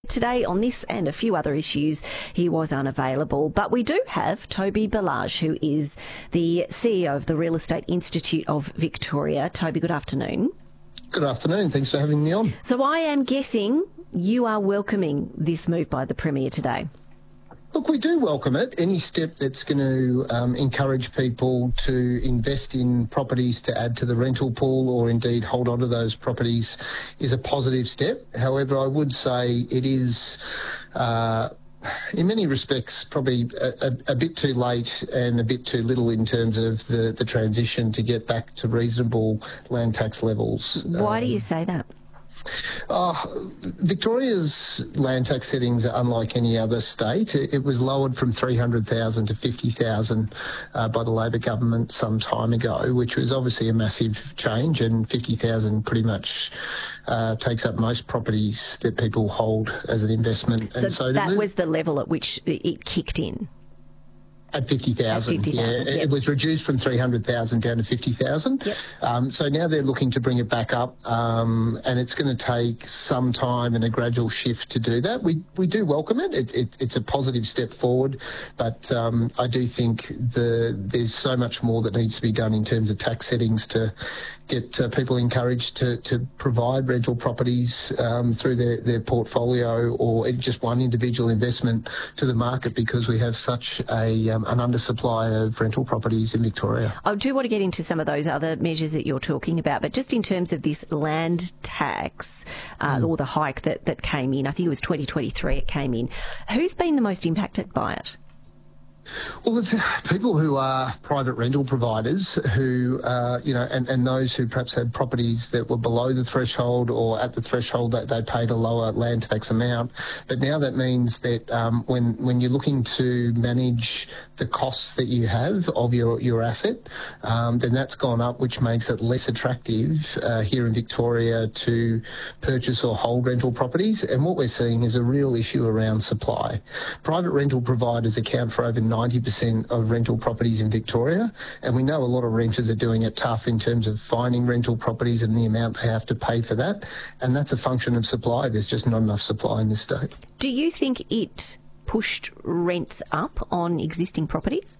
today on this and a few other issues. He was unavailable, but we do have Toby Balazs, who is the CEO of the Real Estate Institute of Victoria. Toby, good afternoon. Good afternoon. Thanks for having me on. So I am guessing you are welcoming this move by the Premier today. Look, we do welcome it. Any step that's going to encourage people to invest in properties to add to the rental pool or indeed hold on to those properties is a positive step. However, I would say it is, in many respects, probably a bit too late and a bit too little in terms of the transition to get back to reasonable land tax levels. Why do you say that? Victoria's land tax settings are unlike any other state. It was lowered from 300,000 to 50,000 by the Labor government some time ago, which was obviously a massive change, and 50,000 pretty much takes up most properties that people hold as an investment. So that was the level at which it kicked in? At 50,000, yep. It was reduced from 300,000 down to 50,000. Yep. So now they're looking to bring it back up, and it's going to take some time and a gradual shift to do that. We do welcome it. It's a positive step forward, but I do think there's so much more that needs to be done in terms of tax settings to get people encouraged to provide rental properties through their portfolio or just one individual investment to the market, because we have such an undersupply of rental properties in Victoria. I do want to get into some of those other measures that you're talking about, but just in terms of this land tax or the hike that came in, I think it was 2023 it came in. Who's been the most impacted by it? Well, it's people who are private rental providers who, and those who perhaps had properties that were below the threshold or at the threshold that they paid a lower land tax amount. But now that means that when you're looking to manage the costs that you have of your asset, then that's gone up, which makes it less attractive here in Victoria to purchase or hold rental properties. And what we're seeing is a real issue around supply. Private rental providers account for over 90% of rental properties in Victoria, and we know a lot of renters are doing it tough in terms of finding rental properties and the amount they have to pay for that, and that's a function of supply. There's just not enough supply in this state. Do you think it pushed rents up on existing properties?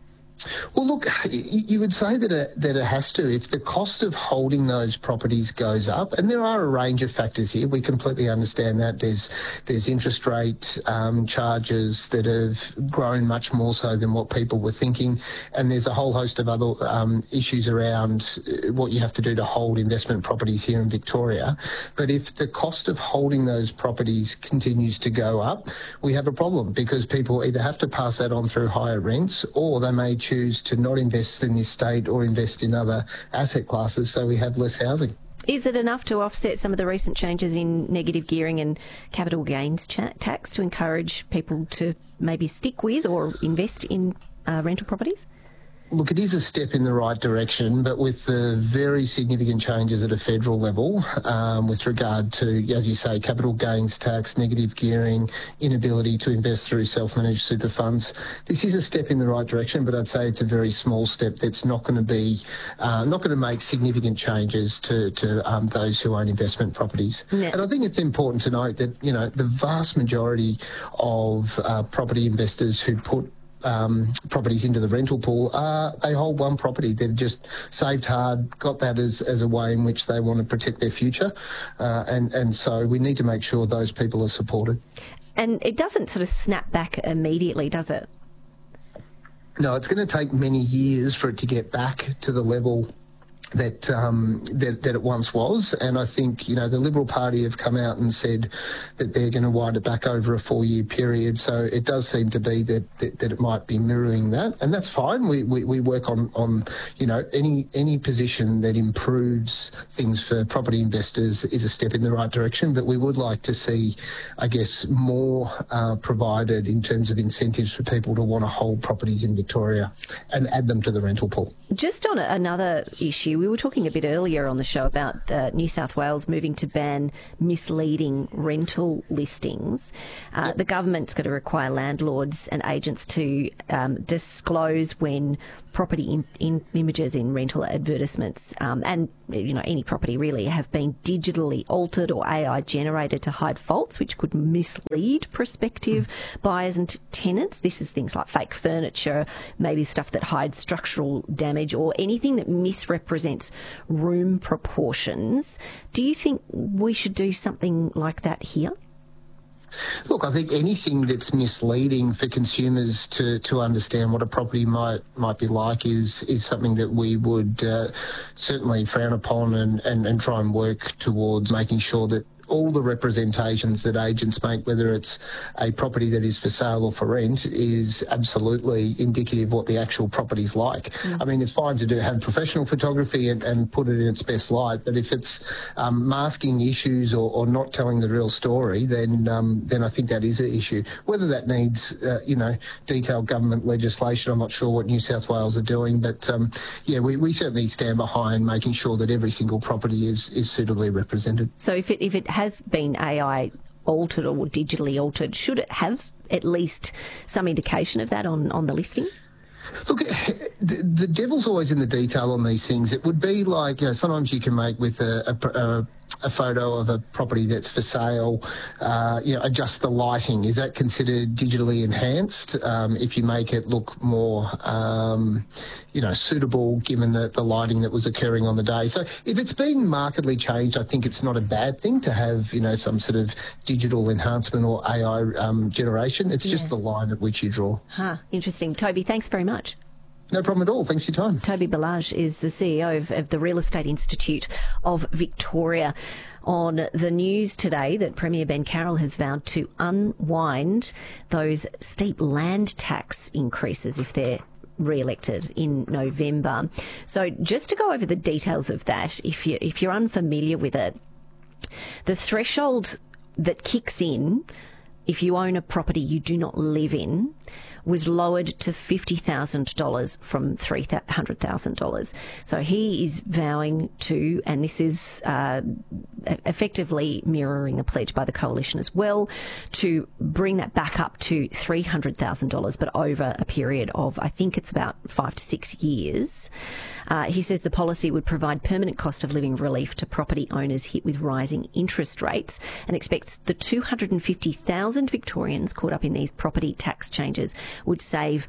Well, look, you would say that it has to. If the cost of holding those properties goes up, and there are a range of factors here, we completely understand that. There's interest rate charges that have grown much more so than what people were thinking, and there's a whole host of other issues around what you have to do to hold investment properties here in Victoria. But if the cost of holding those properties continues to go up, we have a problem, because people either have to pass that on through higher rents, or they may choose to not invest in this state or invest in other asset classes, so we have less housing. Is it enough to offset some of the recent changes in negative gearing and capital gains tax to encourage people to maybe stick with or invest in rental properties? Look, it is a step in the right direction, but with the very significant changes at a federal level with regard to, as you say, capital gains tax, negative gearing, inability to invest through self-managed super funds, this is a step in the right direction, but I'd say it's a very small step that's not going to be, not going to make significant changes to those who own investment properties. Yeah. And I think it's important to note that, the vast majority of property investors who put properties into the rental pool, they hold one property. They've just saved hard, got that as a way in which they want to protect their future, and so we need to make sure those people are supported. And it doesn't sort of snap back immediately, does it? No, it's going to take many years for it to get back to the level that it once was, and I think the Liberal Party have come out and said that they're going to wind it back over a 4-year period. So it does seem to be that it might be mirroring that, and that's fine. We work on any position that improves things for property investors is a step in the right direction. But we would like to see, I guess, more provided in terms of incentives for people to want to hold properties in Victoria and add them to the rental pool. Just on another issue, we were talking a bit earlier on the show about New South Wales moving to ban misleading rental listings. The government's going to require landlords and agents to disclose when property images in rental advertisements and any property really, have been digitally altered or AI generated to hide faults, which could mislead prospective buyers and tenants. This is things like fake furniture, maybe stuff that hides structural damage, or anything that misrepresents room proportions. Do you think we should do something like that here? Look, I think anything that's misleading for consumers to understand what a property might be like is something that we would certainly frown upon and try and work towards making sure that all the representations that agents make, whether it's a property that is for sale or for rent, is absolutely indicative of what the actual property's like. I mean, it's fine to have professional photography and put it in its best light, but if it's masking issues or not telling the real story, then I think that is an issue. Whether that needs, detailed government legislation, I'm not sure what New South Wales are doing, but we certainly stand behind making sure that every single property is suitably represented. So if it has been AI altered or digitally altered, should it have at least some indication of that on the listing? Look, the devil's always in the detail on these things. It would be like, sometimes you can make with a photo of a property that's for sale, adjust the lighting. Is that considered digitally enhanced? If you make it look more, suitable given the lighting that was occurring on the day. So if it's been markedly changed, I think it's not a bad thing to have, some sort of digital enhancement or AI generation. It's just the line at which you draw. Interesting. Toby, thanks very much. No problem at all. Thanks for your time. Toby Balazs is the CEO of the Real Estate Institute of Victoria. On the news today that Premier Ben Carroll has vowed to unwind those steep land tax increases if they're re-elected in November. So just to go over the details of that, if you're unfamiliar with it, the threshold that kicks in if you own a property you do not live in was lowered to $50,000 from $300,000. So he is vowing to, and this is effectively mirroring a pledge by the Coalition as well, to bring that back up to $300,000, but over a period of, I think it's about 5 to 6 years. He says the policy would provide permanent cost of living relief to property owners hit with rising interest rates, and expects the 250,000 Victorians caught up in these property tax changes would save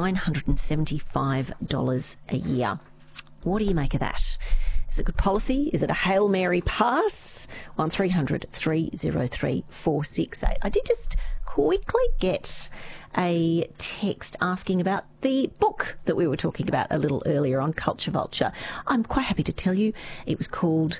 $975 a year. What do you make of that? Is it good policy? Is it a Hail Mary pass? 1300 303 468. I did just quickly get a text asking about the book that we were talking about a little earlier on Culture Vulture. I'm quite happy to tell you it was called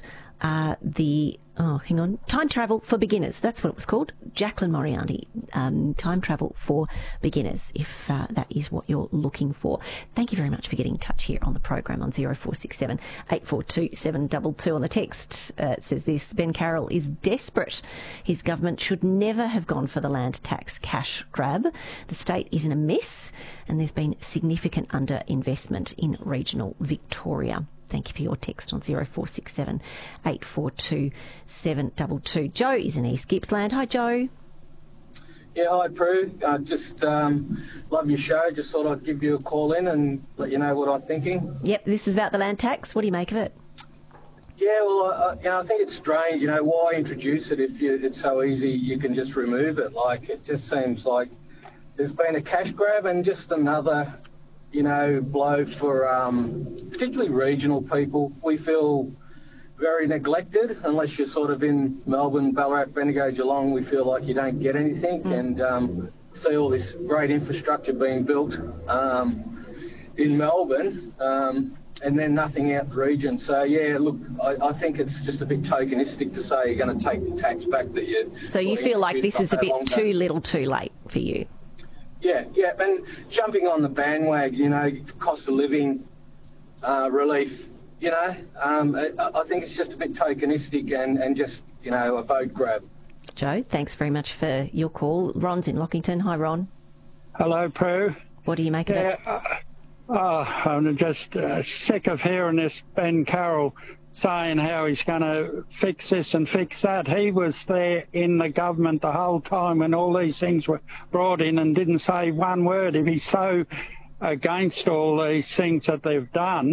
Time Travel for Beginners. That's what it was called. Jacqueline Moriarty, Time Travel for Beginners, if that is what you're looking for. Thank you very much for getting in touch here on the program on 0467 842 722. On the text, it says this: Ben Carroll is desperate. His government should never have gone for the land tax cash grab. The state is in a mess, and there's been significant underinvestment in regional Victoria. Thank you for your text on 0467 842 722. Joe is in East Gippsland. Hi, Joe. Yeah, hi, Prue. Just love your show. Just thought I'd give you a call in and let you know what I'm thinking. Yep, this is about the land tax. What do you make of it? Yeah, well, I think it's strange. Why introduce it if it's so easy you can just remove it? It just seems like there's been a cash grab and just another blow for particularly regional people. We feel very neglected unless you're sort of in Melbourne, Ballarat, Bendigo, Geelong. We feel like you don't get anything and see all this great infrastructure being built in Melbourne and then nothing out the region. So, yeah, look, I think it's just a bit tokenistic to say you're going to take the tax back that you... So you feel like this is a bit too little too late for you? Yeah, and jumping on the bandwagon, cost of living relief, I think it's just a bit tokenistic and just, a vote grab. Joe, thanks very much for your call. Ron's in Lockington. Hi, Ron. Hello, Prue. What do you make of it? I'm just sick of hearing this Ben Carroll saying how he's going to fix this and fix that. He was there in the government the whole time when all these things were brought in and didn't say one word. If he's so against all these things that they've done,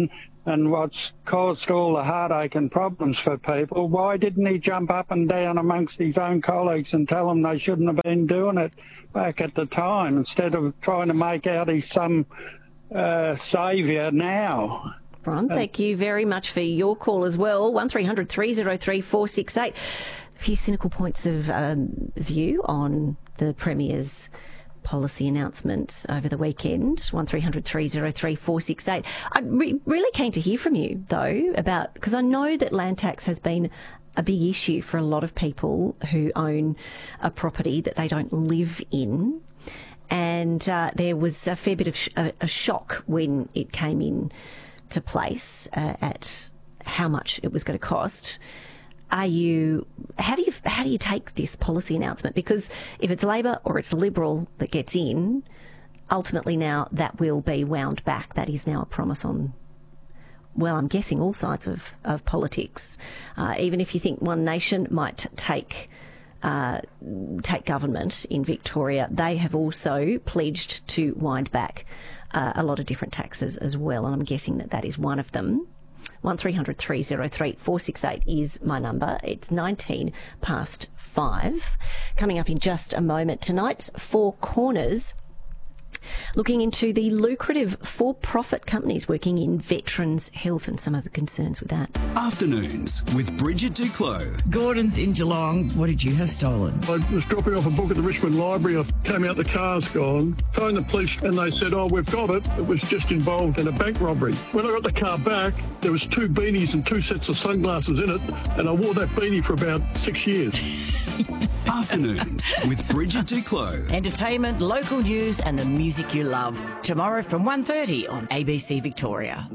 and what's caused all the heartache and problems for people. Why didn't he jump up and down amongst his own colleagues and tell them they shouldn't have been doing it back at the time, instead of trying to make out he's some saviour now? Ron, thank you very much for your call as well. 1300 303 468. A few cynical points of view on the Premier's policy announcements over the weekend. 1300 303 468. I'm really keen to hear from you, though, about, because I know that land tax has been a big issue for a lot of people who own a property that they don't live in. And there was a fair bit of a shock when it came in to place at how much it was going to cost. How do you take this policy announcement? Because if it's Labor or it's Liberal that gets in, ultimately now that will be wound back. That is now a promise on, well, I'm guessing all sides of politics. Even if you think One Nation might take government in Victoria, they have also pledged to wind back a lot of different taxes as well, and I'm guessing that is one of them. 1300 303 468 is my number. It's 19 past 5. Coming up in just a moment, tonight's Four Corners, looking into the lucrative for-profit companies working in veterans' health and some of the concerns with that. Afternoons with Bridget Duclos. Gordon's in Geelong. What did you have stolen? I was dropping off a book at the Richmond Library. I came out, the car's gone. Phoned the police and they said, oh, we've got it. It was just involved in a bank robbery. When I got the car back, there was 2 beanies and 2 sets of sunglasses in it, and I wore that beanie for about 6 years. Afternoons with Bridget Duclos. Entertainment, local news and the music you love. Tomorrow from 1:30 on ABC Victoria.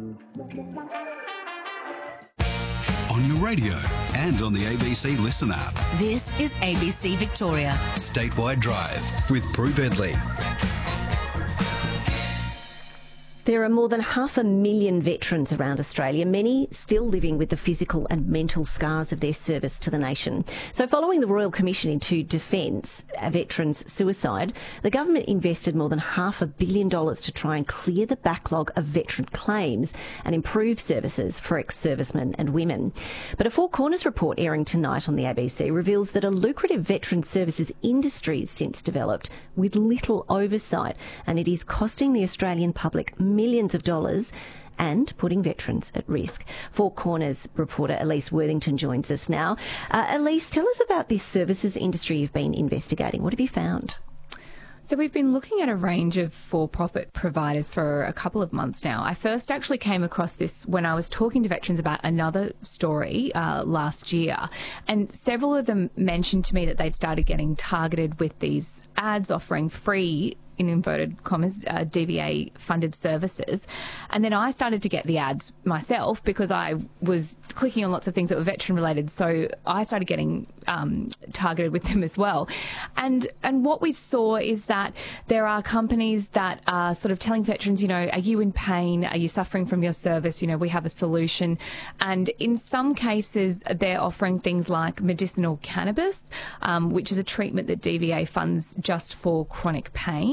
On your radio and on the ABC Listen app. This is ABC Victoria. Statewide Drive with Prue Bedley. There are more than 500,000 veterans around Australia, many still living with the physical and mental scars of their service to the nation. So following the Royal Commission into Defence Veterans' Suicide, the government invested more than $500 million to try and clear the backlog of veteran claims and improve services for ex-servicemen and women. But a Four Corners report airing tonight on the ABC reveals that a lucrative veteran services industry has since developed with little oversight, and it is costing the Australian public millions of dollars and putting veterans at risk. Four Corners reporter Elise Worthington joins us now. Elise, tell us about this services industry you've been investigating. What have you found? So we've been looking at a range of for-profit providers for a couple of months now. I first actually came across this when I was talking to veterans about another story last year, and several of them mentioned to me that they'd started getting targeted with these ads offering free, in inverted commas, DVA-funded services. And then I started to get the ads myself because I was clicking on lots of things that were veteran-related, so I started getting targeted with them as well. And what we saw is that there are companies that are sort of telling veterans, you know, are you in pain? Are you suffering from your service? You know, we have a solution. And in some cases, they're offering things like medicinal cannabis, which is a treatment that DVA funds just for chronic pain.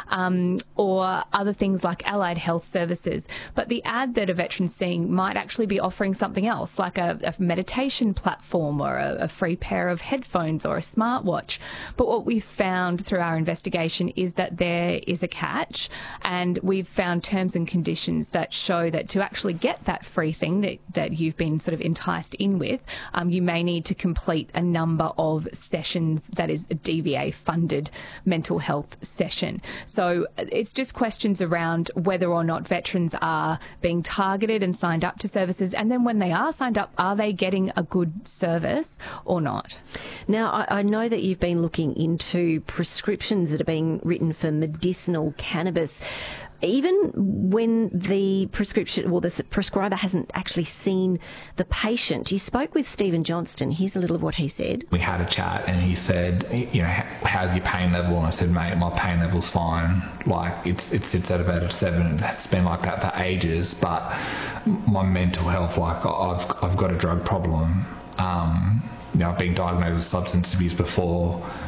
Or other things like allied health services. But the ad that a veteran's seeing might actually be offering something else, like a meditation platform or a free pair of headphones or a smartwatch. But what we've found through our investigation is that there is a catch, and we've found terms and conditions that show that to actually get that free thing that you've been sort of enticed in with, you may need to complete a number of sessions that is a DVA-funded mental health session. So it's just questions around whether or not veterans are being targeted and signed up to services, and then when they are signed up, are they getting a good service or not? Now, I know that you've been looking into prescriptions that are being written for medicinal cannabis. Even when the the prescriber hasn't actually seen the patient. You spoke with Stephen Johnston. Here's a little of what he said. We had a chat and he said, you know, how's your pain level? And I said, mate, my pain level's fine. Like, it sits at about a 7. It's been like that for ages. But my mental health, like, I've got a drug problem. You know, I've been diagnosed with substance abuse before.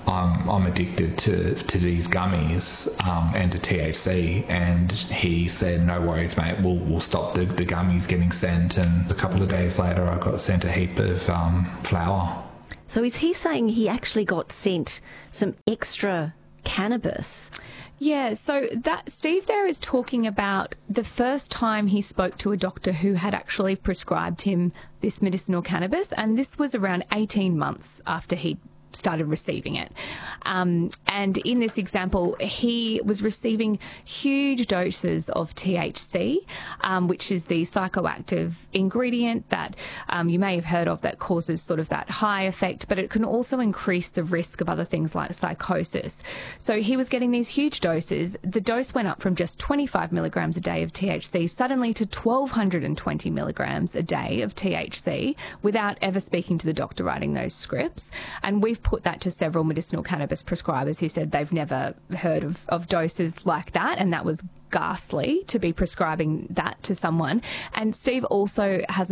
I'm addicted to these gummies and to THC, and he said, no worries mate, we'll stop the gummies getting sent. And a couple of days later I got sent a heap of flour. So is he saying he actually got sent some extra cannabis? Yeah, so that Steve there is talking about the first time he spoke to a doctor who had actually prescribed him this medicinal cannabis, and this was around 18 months after he started receiving it. And in this example, he was receiving huge doses of THC, which is the psychoactive ingredient that you may have heard of that causes sort of that high effect, but it can also increase the risk of other things like psychosis. So he was getting these huge doses. The dose went up from just 25 milligrams a day of THC suddenly to 1,220 milligrams a day of THC without ever speaking to the doctor writing those scripts. And we've put that to several medicinal cannabis prescribers who said they've never heard of doses like that, and that was ghastly to be prescribing that to someone. And Steve also has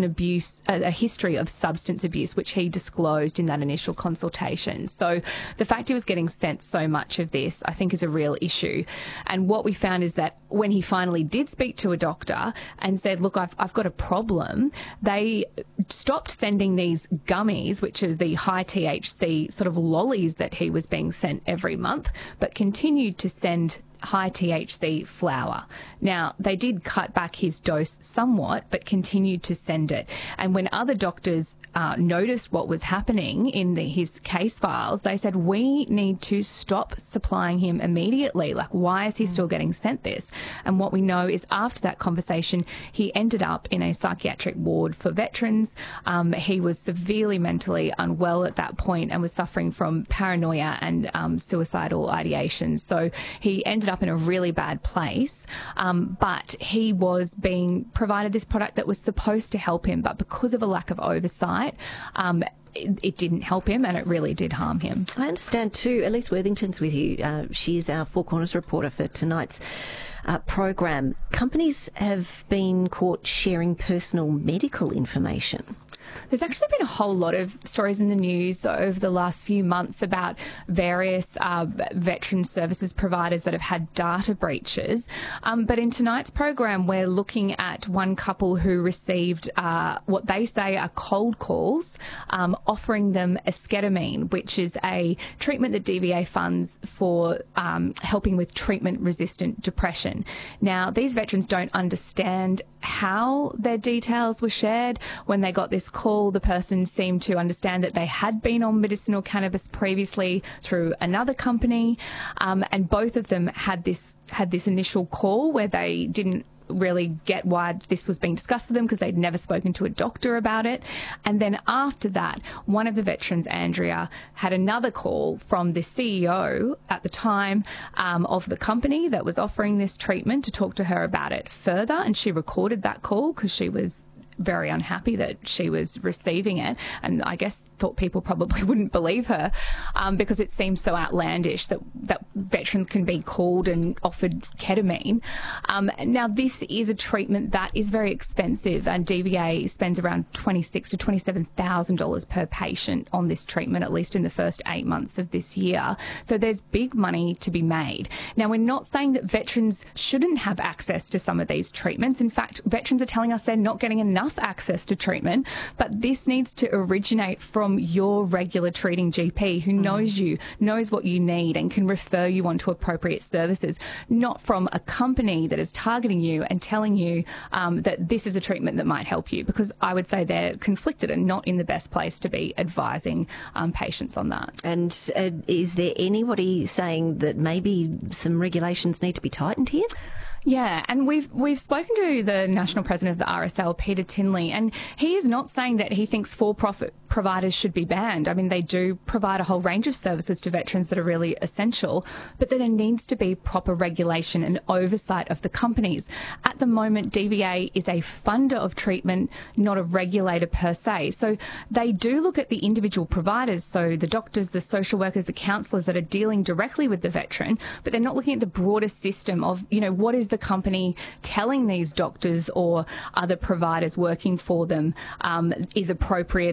a history of substance abuse, which he disclosed in that initial consultation. So the fact he was getting sent so much of this, I think, is a real issue. And what we found is that when he finally did speak to a doctor and said, look, I've got a problem, they stopped sending these gummies, which are the high THC sort of lollies that he was being sent every month, but continued to send high THC flour. Now, they did cut back his dose somewhat, but continued to send it. And when other doctors noticed what was happening in his case files, they said, we need to stop supplying him immediately. Like, why is he still getting sent this? And what we know is after that conversation, he ended up in a psychiatric ward for veterans. He was severely mentally unwell at that point and was suffering from paranoia and suicidal ideations. So he ended up in a really bad place, but he was being provided this product that was supposed to help him, but because of a lack of oversight, it didn't help him and it really did harm him. I understand too, Elise Worthington's with you. She's our Four Corners reporter for tonight's program. Companies have been caught sharing personal medical information. There's actually been a whole lot of stories in the news over the last few months about various veteran services providers that have had data breaches. But in tonight's program, we're looking at one couple who received what they say are cold calls offering them esketamine, which is a treatment that DVA funds for helping with treatment-resistant depression. Now, these veterans don't understand how their details were shared. When they got this call, the person seemed to understand that they had been on medicinal cannabis previously through another company, and both of them had this initial call where they didn't really get why this was being discussed with them because they'd never spoken to a doctor about it. And then after that, one of the veterans, Andrea, had another call from the CEO at the time of the company that was offering this treatment to talk to her about it further. And she recorded that call because she was very unhappy that she was receiving it, and I guess thought people probably wouldn't believe her because it seems so outlandish that veterans can be called and offered ketamine. Now, this is a treatment that is very expensive, and DVA spends around $26,000 to $27,000 per patient on this treatment, at least in the first 8 months of this year. So there's big money to be made. Now, we're not saying that veterans shouldn't have access to some of these treatments. In fact, veterans are telling us they're not getting enough access to treatment, but this needs to originate from your regular treating GP who knows you, knows what you need and can refer you on to appropriate services, not from a company that is targeting you and telling you that this is a treatment that might help you, because I would say they're conflicted and not in the best place to be advising patients on that. And is there anybody saying that maybe some regulations need to be tightened here? Yeah, and we've spoken to the national president of the RSL, Peter Tinley, and he is not saying that he thinks for-profit providers should be banned. I mean, they do provide a whole range of services to veterans that are really essential, but there needs to be proper regulation and oversight of the companies. At the moment, DVA is a funder of treatment, not a regulator per se. So they do look at the individual providers, so the doctors, the social workers, the counsellors that are dealing directly with the veteran, but they're not looking at the broader system of, what is the company telling these doctors or other providers working for them is appropriate or needs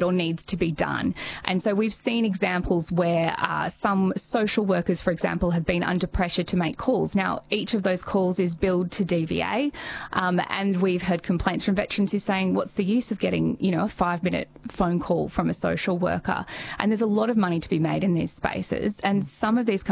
to be done. And so we've seen examples where some social workers, for example, have been under pressure to make calls. Now, each of those calls is billed to DVA, and we've heard complaints from veterans who are saying, what's the use of getting, a 5-minute phone call from a social worker? And there's a lot of money to be made in these spaces, and some of these